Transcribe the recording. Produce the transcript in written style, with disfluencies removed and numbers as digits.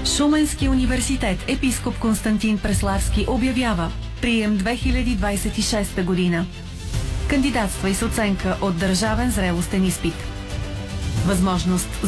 Шуменски университет епископ Константин Преславски обявява прием 2026 година. Кандидатствай с оценка от държавен зрелостен изпит. Възможност